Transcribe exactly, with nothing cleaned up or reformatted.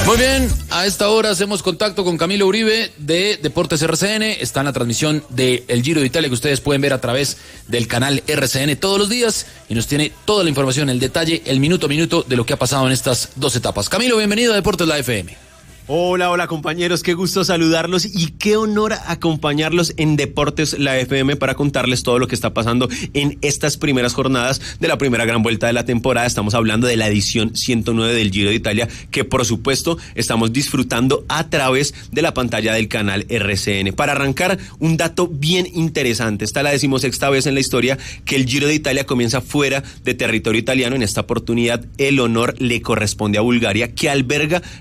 Muy bien, a esta hora hacemos contacto con Camilo Uribe de Deportes R C N. Está en la transmisión del Giro de Italia que ustedes pueden ver a través del canal R C N todos los días y nos tiene toda la información, el detalle, el minuto a minuto de lo que ha pasado en estas dos etapas. Camilo, bienvenido a Deportes La F M. Hola, hola compañeros, qué gusto saludarlos y qué honor acompañarlos en Deportes La F M para contarles todo lo que está pasando en estas primeras jornadas de la primera gran vuelta de la temporada. Estamos hablando de la edición ciento nueve del Giro de Italia, que por supuesto estamos disfrutando a través de la pantalla del canal R C N. Para arrancar, un dato bien interesante. Esta es la decimosexta vez en la historia que el Giro de Italia comienza fuera de territorio italiano. En esta oportunidad el honor le corresponde a Bulgaria, que alberga